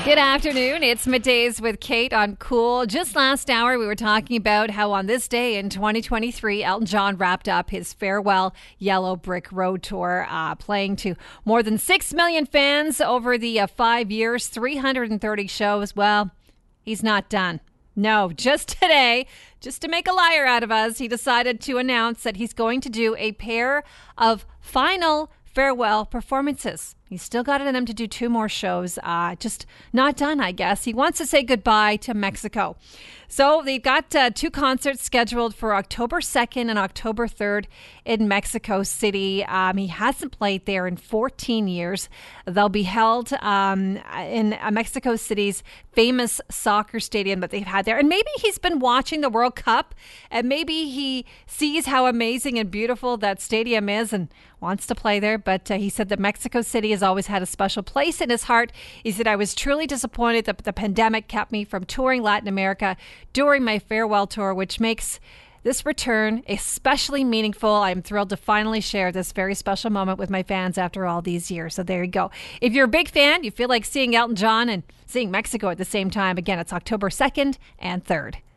Good afternoon. It's Middays with Kate on Cool. Just last hour, we were talking about how on this day in 2023, Elton John wrapped up his farewell Yellow Brick Road tour, playing to more than 6 million fans over the 5 years, 330 shows. Well, he's not done. No, just today, just to make a liar out of us, he decided to announce that he's going to do a pair of final farewell performances. He's still got it in him to do 2 more shows. Just not done, I guess. He wants to say goodbye to Mexico. So they've got 2 concerts scheduled for October 2nd and October 3rd in Mexico City. He hasn't played there in 14 years. They'll be held in Mexico City's famous soccer stadium that they've had there. And maybe he's been watching the World Cup and maybe he sees how amazing and beautiful that stadium is and wants to play there. But he said that Mexico City has always had a special place in his heart. He said, "I was truly disappointed that the pandemic kept me from touring Latin America during my farewell tour, which makes this return especially meaningful. I'm thrilled to finally share this very special moment with my fans after all these years." So there you go. If you're a big fan, you feel like seeing Elton John and seeing Mexico at the same time, again, it's October 2nd and 3rd.